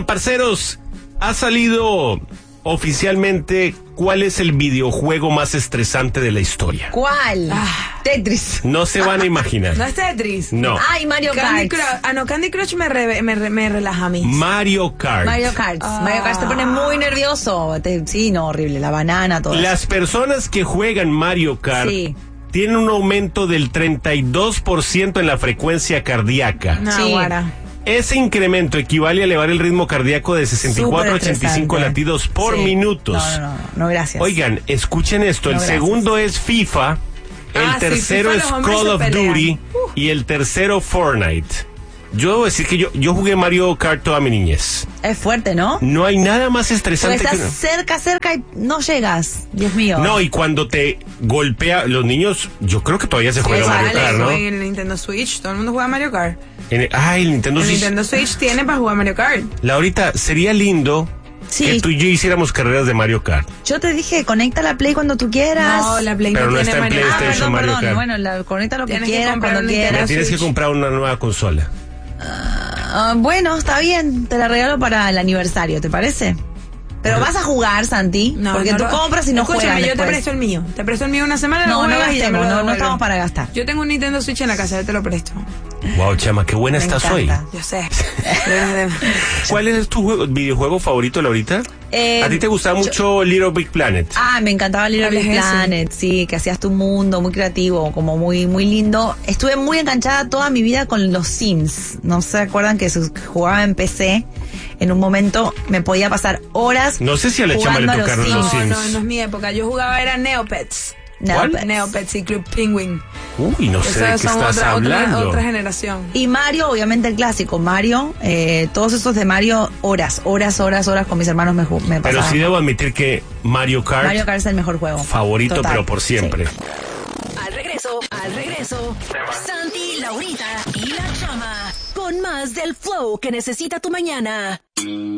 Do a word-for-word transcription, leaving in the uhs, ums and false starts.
parceros, ha salido oficialmente cuál es el videojuego más estresante de la historia. ¿Cuál? Ah. Tetris. No se van a imaginar. ¿No es Tetris? No. Ay, Mario Candy Kart. Crush. Ah, no, Candy Crush me, re- me, re- me relaja a mí. Mario Kart. Mario Kart. Ah. Mario Kart te pone muy nervioso. Te- sí, no, horrible. La banana, todo. Las personas que juegan Mario Kart Sí. tienen un aumento del treinta y dos por ciento en la frecuencia cardíaca. No, Sí. guara. Ese incremento equivale a elevar el ritmo cardíaco de sesenta y cuatro a ochenta y cinco Superestresante. latidos por Sí. minutos. No, no, no, no, gracias. Oigan, escuchen esto. No, el gracias. segundo es FIFA, el Ah, sí, tercero FIFA, es los hombres Call se of pelean. Duty y el tercero Fortnite. Yo debo decir que yo, yo jugué Mario Kart toda mi niñez. Es fuerte, ¿no? No hay nada más Porque estresante estás que... cerca, cerca y no llegas. Dios mío. No, y cuando te golpea, los niños, yo creo que todavía se juega Pues Mario vale, Kart, ¿no? en el Nintendo Switch, todo el mundo juega Mario Kart. En el- ah, el Nintendo El Switch. Nintendo Switch tiene para jugar Mario Kart. Laurita, sería lindo Sí. que tú y yo hiciéramos carreras de Mario Kart. Yo te dije, conecta la Play cuando tú quieras. No, la Play Pero no no tiene está en Mario Ah, Kart. PlayStation. perdón, Mario perdón. Kart. Bueno, la, conecta lo que Tienes que quieras, comprar cuando un Nintendo Le quieras. tienes que Switch. comprar una nueva consola. Ah, bueno, está bien. Te la regalo para el aniversario, ¿te parece? Pero vas a jugar, Santi. No, porque no tú lo- compras y no Escúchame, juegas yo te después. presto el mío. Te presto el mío una semana. No, lo no juegas y ya me gastemos, lo no, no devuelves. estamos para gastar. Yo tengo un Nintendo Switch en la casa, yo te lo presto. Wow, chama, qué buena Me estás encanta. hoy. Yo sé. Pero- ¿Cuál es tu juego- videojuego favorito, Laurita? Eh, ¿A ti te gustaba yo- mucho Little Big Planet? Ah, me encantaba Little ¿Cuál Big es ese? Planet, sí, que hacías tu mundo muy creativo, como muy muy lindo. Estuve muy enganchada toda mi vida con los Sims. ¿No se acuerdan que se jugaba en P C? En un momento me podía pasar horas No sé si a la chama le jugando a los tocaron Sims. los No, Sims. no, no es mi época. Yo jugaba, era Neopets. ¿Cuál? Neopets. Neopets y Club Penguin. Uy, no sé de qué Esas son estás otra, otra, hablando. otra generación. Y Mario, obviamente el clásico, Mario, eh, todos esos de Mario, horas, horas, horas, horas con mis hermanos me, ju- me Pero pasaba. sí debo admitir que Mario Kart, Mario Kart es el mejor juego. favorito, Total, pero por siempre. sí. Al regreso, al regreso, Santi, Laurita y la Chama con más del flow que necesita tu mañana.